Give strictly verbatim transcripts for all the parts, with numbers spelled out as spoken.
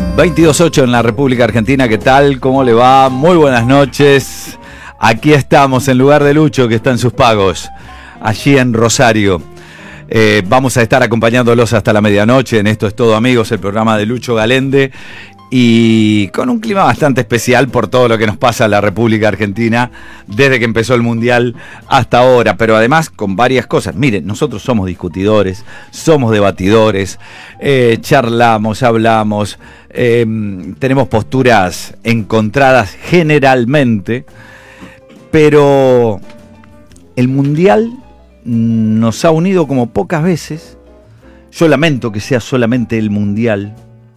veintidós ocho en la República Argentina. ¿Qué tal? ¿Cómo le va? Muy buenas noches. Aquí estamos en lugar de Lucho, que está en sus pagos, allí en Rosario. Eh, vamos a estar acompañándolos hasta la medianoche en Esto es Todo, amigos, el programa de Lucho Galende, y con un clima bastante especial por todo lo que nos pasa en la República Argentina desde que empezó el Mundial hasta ahora, pero además con varias cosas. Miren, nosotros somos discutidores, somos debatidores, eh, charlamos, hablamos, eh, tenemos posturas encontradas generalmente, pero el Mundial nos ha unido como pocas veces. Yo lamento que sea solamente el Mundial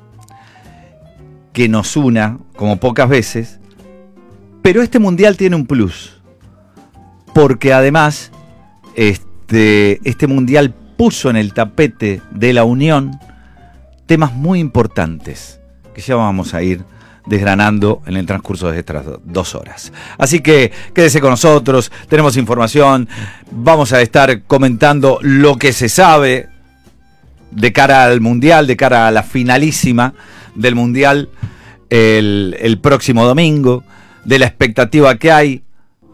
que nos una como pocas veces, pero este Mundial tiene un plus, porque además este, este Mundial puso en el tapete de la unión temas muy importantes que ya vamos a ir desgranando en el transcurso de estas dos horas. Así que quédese con nosotros, tenemos información, vamos a estar comentando lo que se sabe de cara al Mundial, de cara a la finalísima del Mundial el, el próximo domingo, de la expectativa que hay.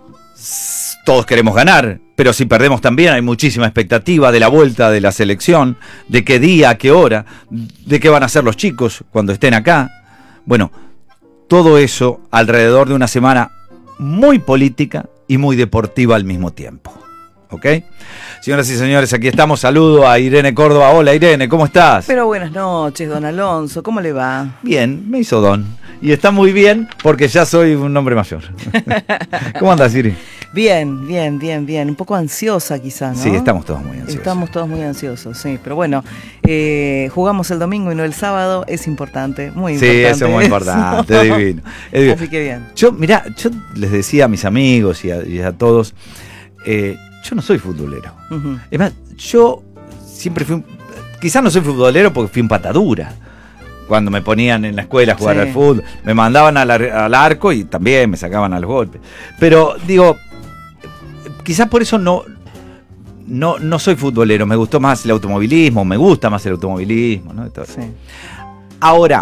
Todos queremos ganar, pero si perdemos también hay muchísima expectativa de la vuelta de la selección, de qué día, qué hora, de qué van a hacer los chicos cuando estén acá. Bueno, todo eso alrededor de una semana muy política y muy deportiva al mismo tiempo. ¿Ok? Señoras y señores, aquí estamos. Saludo a Irene Córdoba. Hola, Irene, ¿cómo estás? Pero buenas noches, don Alonso. ¿Cómo le va? Bien, me hizo don. Y está muy bien porque ya soy un hombre mayor. ¿Cómo andas, Iri? Bien, bien, bien, bien. Un poco ansiosa quizás, ¿no? Sí, estamos todos muy ansiosos. Estamos todos muy ansiosos, sí. Pero bueno, eh, jugamos el domingo y no el sábado. Es importante, muy importante. Sí, eso es muy importante, es divino. Es divino. Así que bien. Yo, mirá, yo les decía a mis amigos y a, y a todos, eh, yo no soy futbolero. Uh-huh. Es más, yo siempre fui, un, quizás no soy futbolero porque fui un patadura. Cuando me ponían en la escuela a jugar sí. al fútbol, me mandaban al, al arco y también me sacaban a los golpes. Pero digo, quizás por eso no, no, no soy futbolero. Me gustó más el automovilismo, me gusta más el automovilismo, ¿no? Sí. Ahora,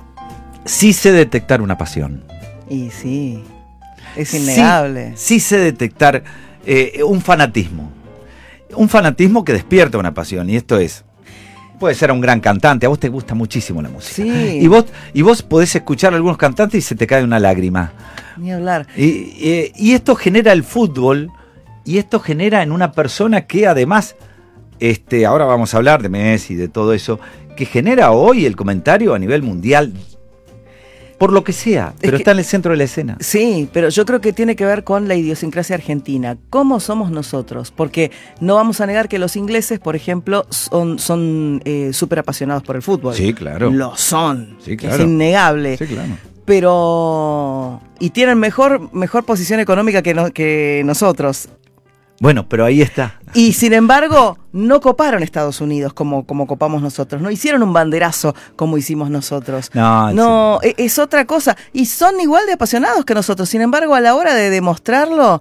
sí sé detectar una pasión. Y sí, es innegable. Sí, sí sé detectar eh, un fanatismo. Un fanatismo que despierta una pasión, y esto es... Puede ser un gran cantante, a vos te gusta muchísimo la música. Sí. Y vos, y vos podés escuchar a algunos cantantes y se te cae una lágrima. Ni hablar. Y, y, y esto genera el fútbol, y esto genera en una persona que además, este, ahora vamos a hablar de Messi, de todo eso, que genera hoy el comentario a nivel mundial, por lo que sea, pero es que, está en el centro de la escena. Sí, pero yo creo que tiene que ver con la idiosincrasia argentina. ¿Cómo somos nosotros? Porque no vamos a negar que los ingleses, por ejemplo, son, son eh, súper apasionados por el fútbol. Sí, claro. Lo son. Sí, claro. Es innegable. Sí, claro. Pero... Y tienen mejor, mejor posición económica que, no, que nosotros. Bueno, pero ahí está. Y sin embargo, no coparon Estados Unidos como, como copamos nosotros. No hicieron un banderazo como hicimos nosotros. No, no sí. es otra cosa. Y son igual de apasionados que nosotros. Sin embargo, a la hora de demostrarlo,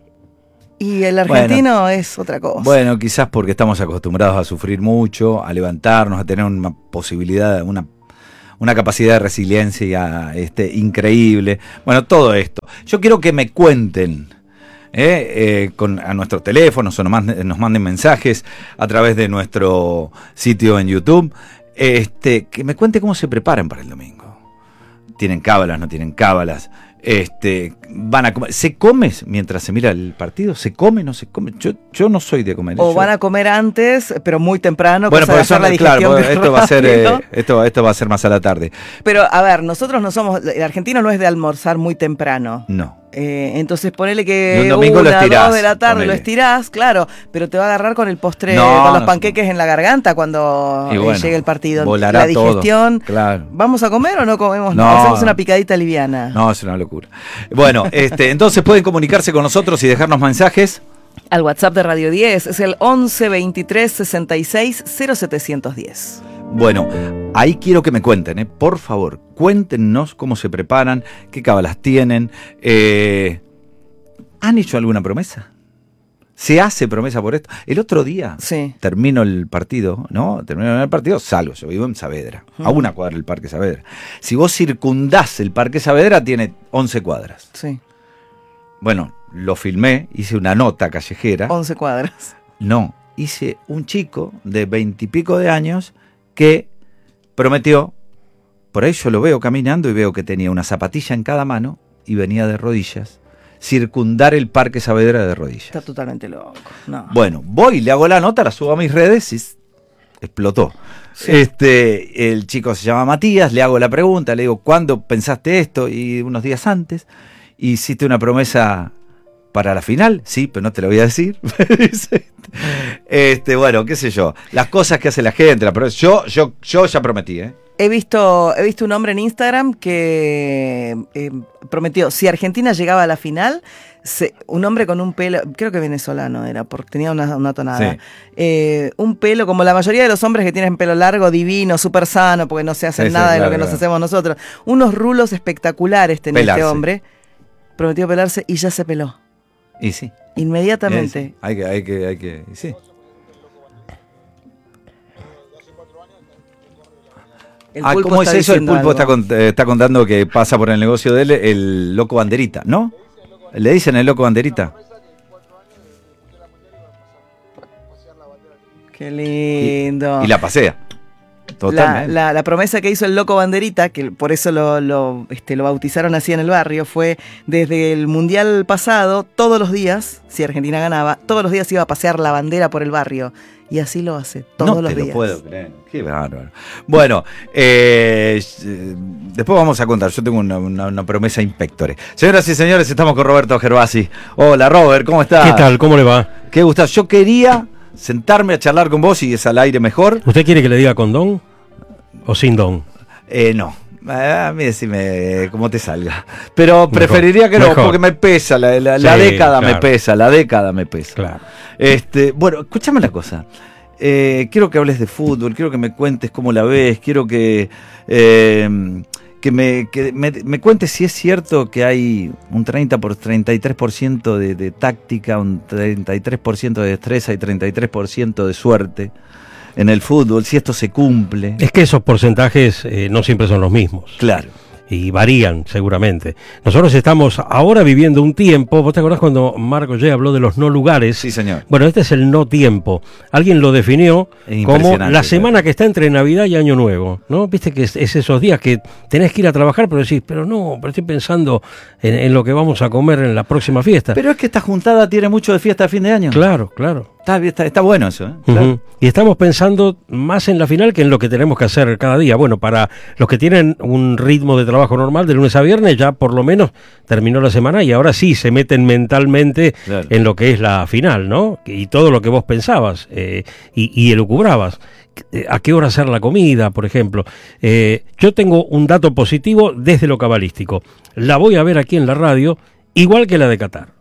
y el argentino bueno, es otra cosa. Bueno, quizás porque estamos acostumbrados a sufrir mucho, a levantarnos, a tener una posibilidad, una, una capacidad de resiliencia este, increíble. Bueno, todo esto. Yo quiero que me cuenten... Eh, eh, con, a nuestros teléfonos o nos manden, nos manden mensajes a través de nuestro sitio en YouTube, este, que me cuente cómo se preparan para el domingo. ¿Tienen cábalas, no tienen cábalas? Este, van a comer. ¿Se come mientras se mira el partido? ¿Se come, no se come? Yo, yo no soy de comer. O yo... van a comer antes, pero muy temprano. Bueno, por eso, la claro, esto va a ser eh, esto, esto va a ser más a la tarde. Pero a ver, nosotros no somos, el argentino no es de almorzar muy temprano. No. Eh, entonces ponele que un domingo una, lo estirás, dos de la tarde ponele. Lo estirás, claro, pero te va a agarrar con el postre, no, con los no, panqueques no. en la garganta cuando bueno, eh, llegue el partido. Volará la digestión. Todo, claro. ¿Vamos a comer o no comemos? No, hacemos una picadita liviana. No, es una locura. Bueno, este, entonces pueden comunicarse con nosotros y dejarnos mensajes. Al WhatsApp de Radio diez es el once veintitrés sesenta y seis cero setecientos diez. Bueno, ahí quiero que me cuenten, ¿eh? Por favor, cuéntenos cómo se preparan, qué cábalas tienen. Eh, ¿Han hecho alguna promesa? Se hace promesa por esto. El otro día Sí. termino el partido, ¿no? Termino el partido, salgo. Yo vivo en Saavedra, Mm. a una cuadra del Parque Saavedra. Si vos circundás el Parque Saavedra, tiene once cuadras. Sí. Bueno, lo filmé, hice una nota callejera. once cuadras. No, hice un chico de veintipico de años que prometió, por ahí yo lo veo caminando y veo que tenía una zapatilla en cada mano y venía de rodillas, circundar el Parque Saavedra de rodillas. Está totalmente loco. No. Bueno, voy, le hago la nota, la subo a mis redes y explotó. Sí. Este, el chico se llama Matías, le hago la pregunta, le digo, ¿cuándo pensaste esto? Y unos días antes, ¿hiciste una promesa para la final? Sí, pero no te lo voy a decir. este, bueno, qué sé yo, las cosas que hace la gente, la promesa. Yo, yo, yo ya prometí, ¿eh? He visto, he visto un hombre en Instagram que eh, prometió, si Argentina llegaba a la final, se, un hombre con un pelo, creo que venezolano era, porque tenía una, una tonada, Sí. eh, un pelo, como la mayoría de los hombres que tienen pelo largo, divino, súper sano, porque no se hacen Sí, sí, nada de claro, lo que nos claro. hacemos nosotros, unos rulos espectaculares tenía Pelarse. este hombre, prometió pelarse y ya se peló, Y sí. inmediatamente. Eh, sí. Hay que, hay que, hay que, y sí. El Ah, pulpo ¿cómo es está eso? El diciendo pulpo está, algo. con- eh, está contando que pasa por el negocio de él el loco banderita, ¿no? Le dicen el loco banderita. Qué lindo. Y la pasea. La, Totalmente. la- la promesa que hizo el loco Banderita, que por eso lo, lo, este, lo bautizaron así en el barrio, fue desde el Mundial pasado, todos los días, si Argentina ganaba, todos los días iba a pasear la bandera por el barrio. Y así lo hace, todos no los te días. lo puedo creer. Qué bárbaro. Bueno, eh, eh, después vamos a contar. Yo tengo una, una, una promesa inspectore. Señoras y señores, estamos con Roberto Gervasi. Hola, Robert, ¿cómo estás? ¿Qué tal? ¿Cómo le va? Qué gusto. Yo quería sentarme a charlar con vos y es al aire mejor. ¿Usted quiere que le diga con don o sin don? Eh, no. A mí decime cómo te salga. Pero Mejor, preferiría que no, mejor. porque me pesa, la, la, la Sí, década me claro. pesa, la década me pesa. Claro. Este, bueno, escúchame la cosa. Eh, quiero que hables de fútbol, quiero que me cuentes cómo la ves, quiero que, eh, que, me, que me, me cuentes si es cierto que hay un treinta por treinta y tres por ciento de, de táctica, un treinta y tres por ciento de destreza y treinta y tres por ciento de suerte en el fútbol, si esto se cumple. Es que esos porcentajes eh, no siempre son los mismos. Claro. Y varían seguramente. Nosotros estamos ahora viviendo un tiempo, ¿vos te acordás cuando Marco J. habló de los no lugares? Sí, señor. Bueno, este es el no tiempo. Alguien lo definió Es como impresionante, la semana claro. que está entre Navidad y Año Nuevo, ¿no? Viste que es, es esos días que tenés que ir a trabajar, pero decís, pero no, pero estoy pensando en, en lo que vamos a comer en la próxima fiesta. Pero es que esta juntada tiene mucho de fiesta de fin de año. Claro, claro. Está, está, está bueno eso, ¿eh? Claro. Ujú. Y estamos pensando más en la final que en lo que tenemos que hacer cada día. Bueno, para los que tienen un ritmo de trabajo normal de lunes a viernes, ya por lo menos terminó la semana y ahora sí se meten mentalmente Claro. en lo que es la final, ¿no? Y todo lo que vos pensabas eh, y, y elucubrabas. Eh, ¿A qué hora hacer la comida, por ejemplo? Eh, yo tengo un dato positivo desde lo cabalístico. La voy a ver aquí en la radio, igual que la de Qatar.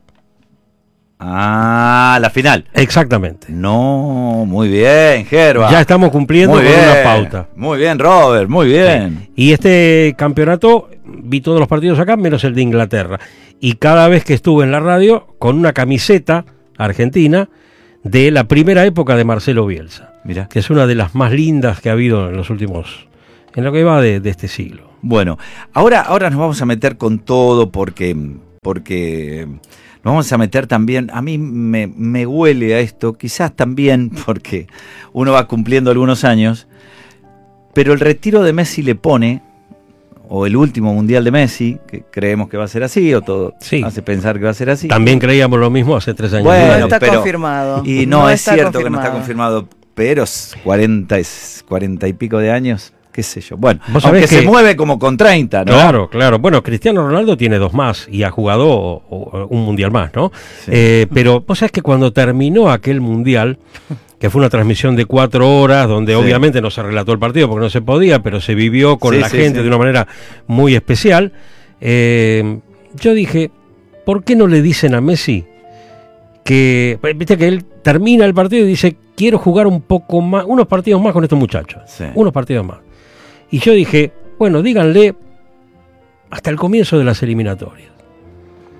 Ah, la final. Exactamente. No, muy bien, Gerba. Ya estamos cumpliendo Muy con bien, una pauta. Muy bien, Robert, muy bien. Y este campeonato, vi todos los partidos acá, menos el de Inglaterra. Y cada vez que estuve en la radio, con una camiseta argentina de la primera época de Marcelo Bielsa, Mira. que es una de las más lindas que ha habido en los últimos, en lo que va de, de este siglo. Bueno, ahora, ahora nos vamos a meter con todo porque, porque nos vamos a meter también, a mí me, me huele a esto, quizás también porque uno va cumpliendo algunos años, pero el retiro de Messi le pone, o el último mundial de Messi, que creemos que va a ser así, o todo Sí. hace pensar que va a ser así. También creíamos lo mismo hace tres años. Bueno, no está pero- confirmado. Y no, es está cierto que no está confirmado, pero es cuarenta, es cuarenta y pico de años, qué sé yo. Bueno, Vos aunque sabés se que- mueve como con treinta, ¿no? Claro, claro. Bueno, Cristiano Ronaldo tiene dos más y ha jugado o- o- un mundial más, ¿no? Sí. Eh, pero vos sabés que cuando terminó aquel mundial, que fue una transmisión de cuatro horas, donde Sí. obviamente no se relató el partido porque no se podía, pero se vivió con Sí, la sí, gente sí. de una manera muy especial, eh, yo dije, ¿por qué no le dicen a Messi que, viste que él termina el partido y dice, quiero jugar un poco más, unos partidos más con estos muchachos, Sí. unos partidos más? Y yo dije, bueno, díganle hasta el comienzo de las eliminatorias.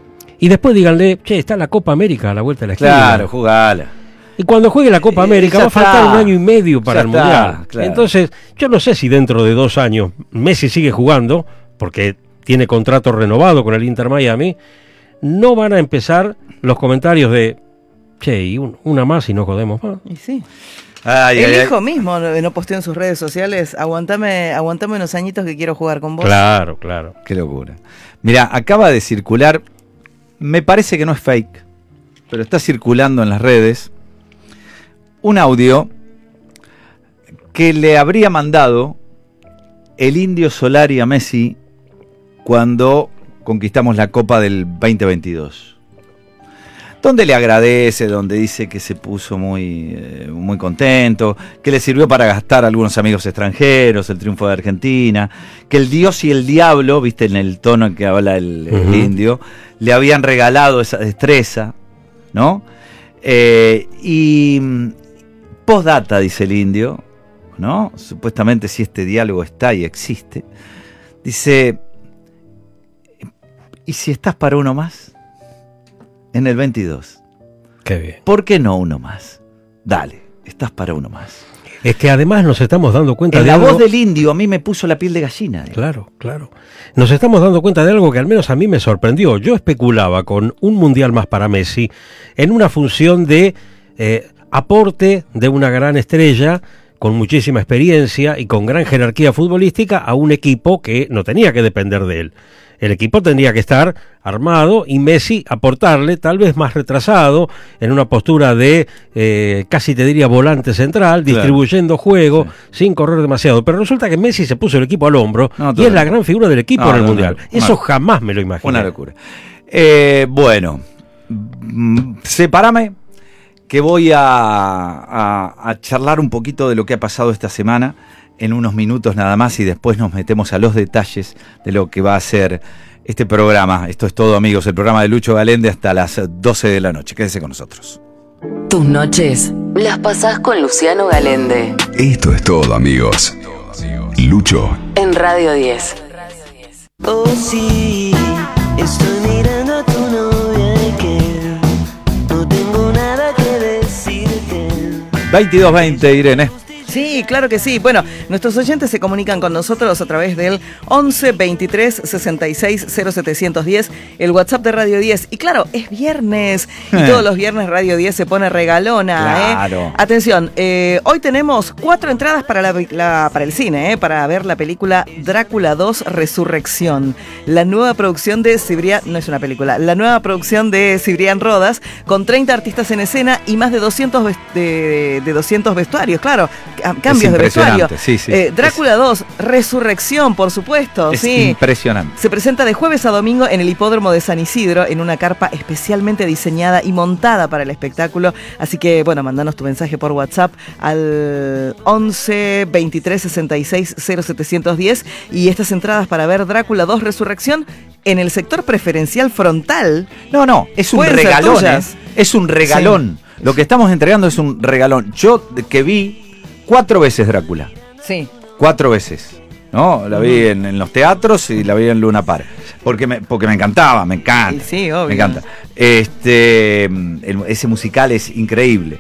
Y después díganle, che, está la Copa América a la vuelta de la esquina. Claro, jugala. Y cuando juegue la Copa América Eh, va a faltar está. un año y medio para Ya el está, Mundial. claro. Entonces, yo no sé si dentro de dos años Messi sigue jugando, porque tiene contrato renovado con el Inter Miami, no van a empezar los comentarios de, che, y un, una más y no jodemos más. Y sí. Ay, el ay, hijo ay. mismo no, no posteó en sus redes sociales, aguantame, aguantame unos añitos que quiero jugar con vos. Claro, claro. Qué locura. Mira, acaba de circular, me parece que no es fake, pero está circulando en las redes, un audio que le habría mandado el Indio Solari a Messi cuando conquistamos la Copa del veinte veintidós. Donde le agradece, donde dice que se puso muy, eh, muy contento, que le sirvió para gastar a algunos amigos extranjeros, el triunfo de Argentina, que el Dios y el diablo, viste en el tono en que habla el, el Uh-huh. indio, le habían regalado esa destreza, ¿no? Eh, y mm, postdata, dice el indio, ¿no? Supuestamente si este diálogo está y existe, dice, ¿y si estás para uno más? En el veintidós. Qué bien. ¿Por qué no uno más? Dale, estás para uno más. Es que además nos estamos dando cuenta En de la algo... voz del indio a mí me puso la piel de gallina. eh. Claro, claro. Nos estamos dando cuenta de algo que al menos a mí me sorprendió. Yo especulaba con un mundial más para Messi en una función de eh, aporte de una gran estrella con muchísima experiencia y con gran jerarquía futbolística a un equipo que no tenía que depender de él. El equipo tendría que estar armado y Messi aportarle, tal vez más retrasado, en una postura de, eh, casi te diría, volante central, Claro. distribuyendo juego, Sí. sin correr demasiado. Pero resulta que Messi se puso el equipo al hombro No, y todo es la bien. gran figura del equipo No, en el no, Mundial. no, no. Eso jamás me lo imaginé. Una locura. Eh, bueno, mm, sepárame que voy a, a, a charlar un poquito de lo que ha pasado esta semana en unos minutos nada más y después nos metemos a los detalles de lo que va a ser este programa. Esto es todo, amigos, el programa de Lucho Galende hasta las doce de la noche. Quédese con nosotros. Tus noches las pasás con Luciano Galende Esto es todo, amigos. Lucho. en Radio diez. Oh sí, estoy mirando a tu novia y que no tengo nada que decirte. veintidós veinte, Irene. Sí, claro que sí. Bueno, nuestros oyentes se comunican con nosotros a través del once veintitrés sesenta y seis cero setecientos diez, el WhatsApp de Radio diez. Y claro, es viernes y Eh. todos los viernes Radio diez se pone regalona. Claro. ¿eh? Atención, eh, hoy tenemos cuatro entradas para, la, la- para el cine, ¿eh? Para ver la película Drácula dos Resurrección. La nueva producción de Cibrián, no es una película, la nueva producción de Cibrián Rodas, con treinta artistas en escena y más de doscientos, ves- de, de doscientos vestuarios, claro. Cambios de vestuario. impresionante, sí, sí. Eh, Drácula dos, Resurrección, por supuesto. Es sí. impresionante. Se presenta de jueves a domingo en el hipódromo de San Isidro, en una carpa especialmente diseñada y montada para el espectáculo. Así que, bueno, mandanos tu mensaje por WhatsApp al once veintitrés sesenta y seis cero setecientos diez y estas entradas para ver Drácula dos Resurrección en el sector preferencial frontal. No, no, es un Pueden ser regalón. tuyas. ¿eh? Es un regalón. Lo que estamos entregando es un regalón. Yo de- que vi cuatro veces Drácula. Sí. Cuatro veces. ¿No? La vi en, en los teatros y la vi en Luna Par. Porque me, porque me encantaba, me encanta. Y sí, obvio. Me encanta. Este, el- ese musical es increíble.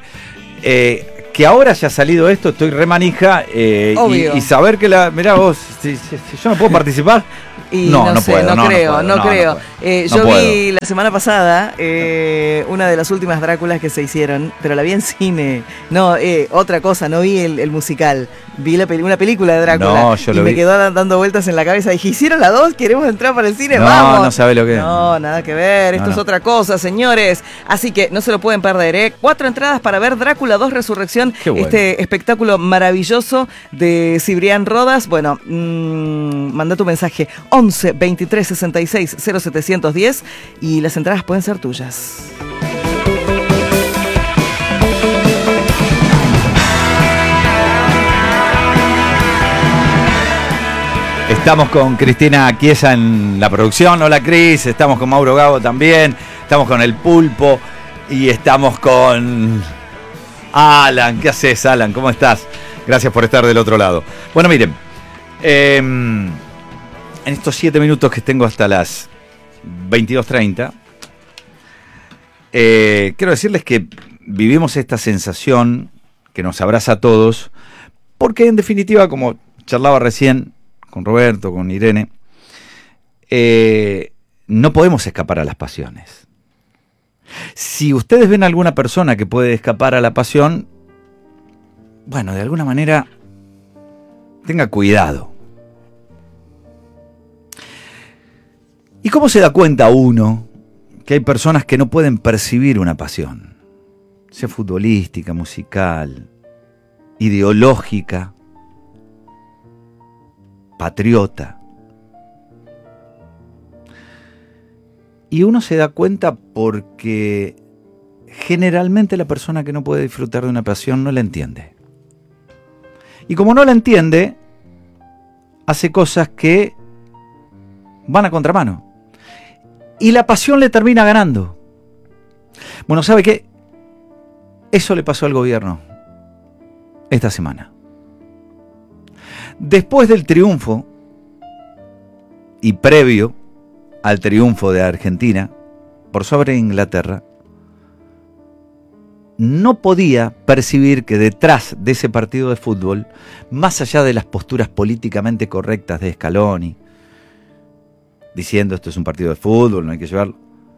Eh, que ahora ya ha salido esto, estoy re manija. eh, y, Obvio. y saber que la. Mirá vos, si, si- si yo no puedo participar. Y No, no, no sé, puedo, no, no, no creo, puedo, no, no, no creo. puedo. Eh, No yo puedo. vi la semana pasada eh, una de las últimas Dráculas que se hicieron, pero la vi en cine. No, eh, otra cosa, no vi el, el musical. Vi la peli- una película de Drácula. No, yo y lo me vi. quedó da- dando vueltas en la cabeza. Dije, ¿hicieron la dos? ¿Queremos entrar para el cine? No, ¡Vamos! no sabe lo que es. No, nada que ver. Esto No, es no. otra cosa, señores. Así que no se lo pueden perder, ¿eh? Cuatro entradas para ver Drácula dos Resurrección. Qué bueno. Este espectáculo maravilloso de Cibrián Rodas. Bueno, mmm, manda tu mensaje once veintitrés sesenta y seis cero setecientos diez y las entradas pueden ser tuyas. Estamos con Cristina Chiesa en la producción. Hola, Cris. Estamos con Mauro Gago también. Estamos con El Pulpo. Y estamos con Alan. ¿Qué haces, Alan? ¿Cómo estás? Gracias por estar del otro lado. Bueno, miren. eh, en estos siete minutos que tengo hasta las veintidós treinta, eh, quiero decirles que vivimos esta sensación que nos abraza a todos, porque en definitiva, como charlaba recién con Roberto, con Irene, eh, no podemos escapar a las pasiones. Si ustedes ven a alguna persona que puede escapar a la pasión, bueno, de alguna manera, tenga cuidado. ¿Y cómo se da cuenta uno que hay personas que no pueden percibir una pasión? Sea futbolística, musical, ideológica, patriota. Y uno se da cuenta porque generalmente la persona que no puede disfrutar de una pasión no la entiende. Y como no la entiende, hace cosas que van a contramano. Y la pasión le termina ganando. Bueno, ¿sabe qué? Eso le pasó al gobierno esta semana. Después del triunfo y previo al triunfo de Argentina por sobre Inglaterra, no podía percibir que detrás de ese partido de fútbol, más allá de las posturas políticamente correctas de Scaloni, diciendo esto es un partido de fútbol, no hay que llevarlo,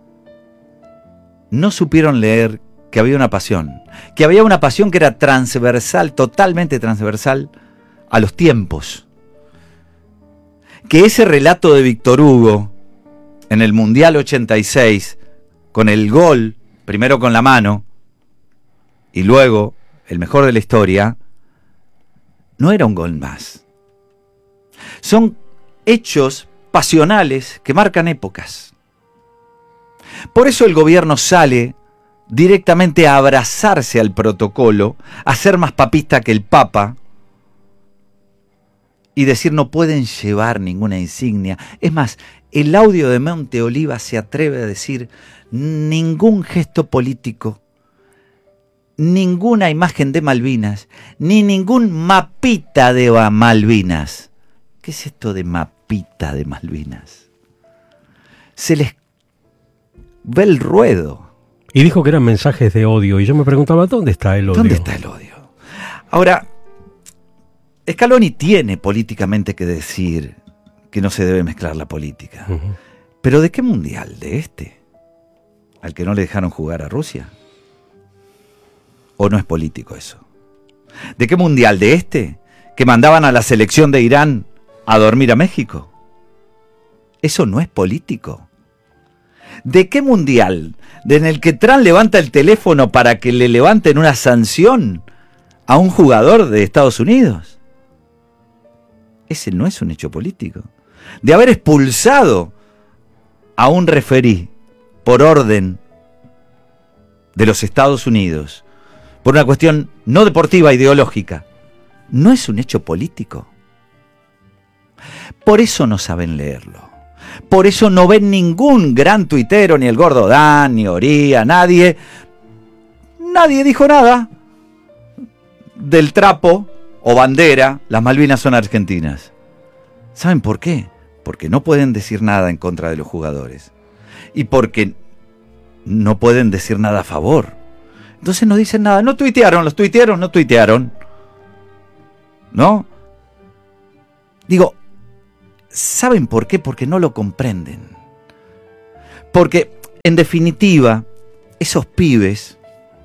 no supieron leer que había una pasión, que había una pasión que era transversal, totalmente transversal a los tiempos. Que ese relato de Víctor Hugo en el Mundial ochenta y seis, con el gol, primero con la mano, y luego el mejor de la historia, no era un gol más. Son hechos pasionales que marcan épocas. Por eso el gobierno sale directamente a abrazarse al protocolo, a ser más papista que el Papa y decir no pueden llevar ninguna insignia. Es más, el audio de Monte Oliva se atreve a decir ningún gesto político, ninguna imagen de Malvinas, ni ningún mapita de Malvinas. ¿Qué es esto de mapita de Malvinas? Se les ve el ruedo. Y dijo que eran mensajes de odio. Y yo me preguntaba, ¿dónde está el odio? ¿Dónde está el odio? Ahora, Scaloni tiene políticamente que decir que no se debe mezclar la política. Uh-huh. ¿Pero de qué mundial? ¿De este? ¿Al que no le dejaron jugar a Rusia? ¿O no es político eso? ¿De qué mundial? ¿De este? ¿Que mandaban a la selección de Irán a dormir a México? Eso no es político. ¿De qué mundial? ¿De en el que Trump levanta el teléfono para que le levanten una sanción a un jugador de Estados Unidos? Ese no es un hecho político. De haber expulsado a un referí por orden de los Estados Unidos por una cuestión no deportiva, ideológica, no es un hecho político. Por eso no saben leerlo. Por eso no ven ningún gran tuitero, ni el Gordo Dan, ni Oría, nadie. Nadie dijo nada del trapo o bandera, las Malvinas son argentinas. ¿Saben por qué? Porque no pueden decir nada en contra de los jugadores. Y porque no pueden decir nada a favor. Entonces no dicen nada. No tuitearon, los tuitearon, no tuitearon. ¿No? Digo, ¿saben por qué? Porque no lo comprenden. Porque, en definitiva, esos pibes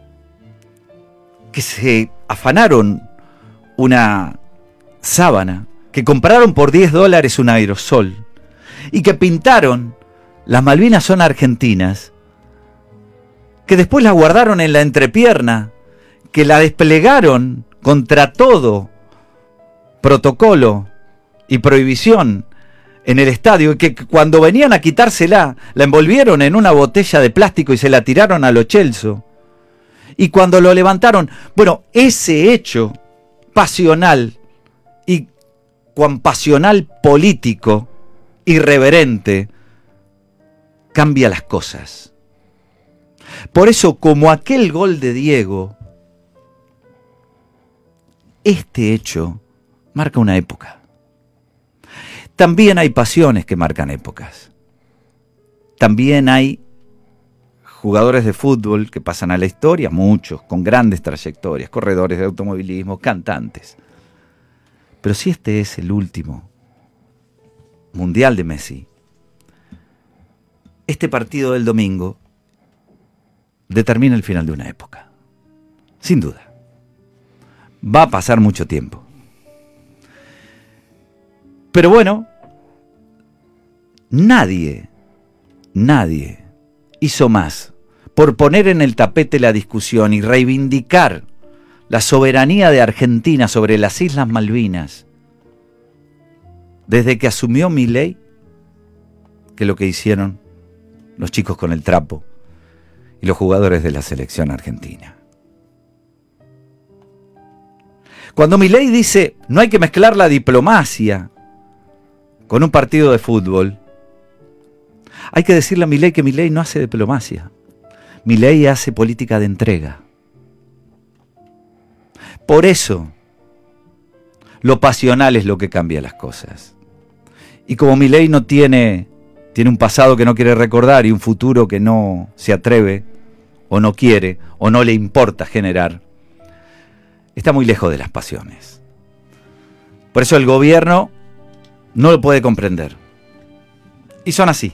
que se afanaron una sábana, que compraron por diez dólares un aerosol y que pintaron las Malvinas son argentinas, que después la guardaron en la entrepierna, que la desplegaron contra todo protocolo y prohibición en el estadio, y que cuando venían a quitársela, la envolvieron en una botella de plástico y se la tiraron a lo Chelsea. Y cuando lo levantaron, bueno, ese hecho pasional y cuan pasional político, irreverente, cambia las cosas. Por eso, como aquel gol de Diego, este hecho marca una época. También hay pasiones que marcan épocas. También hay jugadores de fútbol que pasan a la historia, muchos, con grandes trayectorias, corredores de automovilismo, cantantes. Pero si este es el último mundial de Messi, este partido del domingo determina el final de una época. Sin duda. Va a pasar mucho tiempo. Pero bueno, nadie, nadie hizo más por poner en el tapete la discusión y reivindicar la soberanía de Argentina sobre las Islas Malvinas desde que asumió Milei que lo que hicieron los chicos con el trapo y los jugadores de la selección argentina. Cuando Milei dice no hay que mezclar la diplomacia con un partido de fútbol, hay que decirle a Milei que Milei no hace diplomacia. Milei hace política de entrega. Por eso, lo pasional es lo que cambia las cosas. Y como Milei no tiene, tiene un pasado que no quiere recordar y un futuro que no se atreve, o no quiere, o no le importa generar, está muy lejos de las pasiones. Por eso el gobierno no lo puede comprender. Y son así.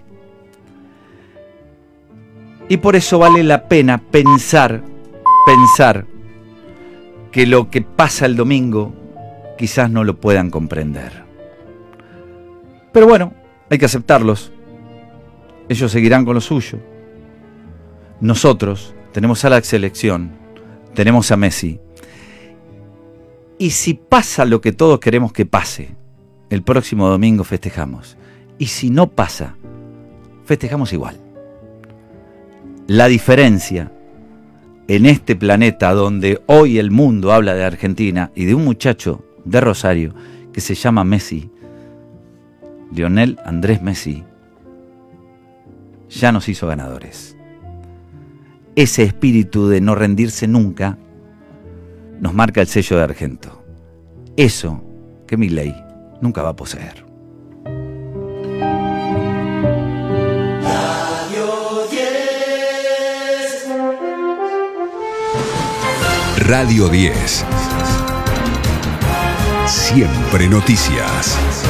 Y por eso vale la pena pensar, pensar que lo que pasa el domingo quizás no lo puedan comprender. Pero bueno, hay que aceptarlos. Ellos seguirán con lo suyo. Nosotros tenemos a la selección, tenemos a Messi. Y si pasa lo que todos queremos que pase, el próximo domingo festejamos. Y si no pasa, festejamos igual. La diferencia en este planeta donde hoy el mundo habla de Argentina y de un muchacho de Rosario que se llama Messi, Lionel Andrés Messi, ya nos hizo ganadores. Ese espíritu de no rendirse nunca nos marca el sello de Argento. Eso que Milei nunca va a poseer. Radio diez. Siempre noticias.